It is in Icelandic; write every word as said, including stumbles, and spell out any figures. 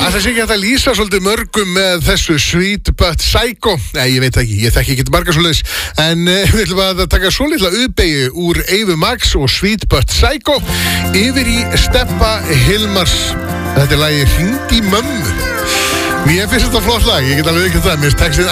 Það sé ekki hægt að lýsa svolítið mörgum með þessu Sweet But Psycho. Nei, ég veit ekki, ég þekki ekki margar svoleiðis. En uh, við ætlum að taka svo litla uppeyju úr Eyvu Max og Sweet But Psycho yfir í Stebba Hilmars. Þetta er lagið Hringdu í mömmu. Mér finnst þetta flott lag, ég get alveg ekki það. Mér finnst textinn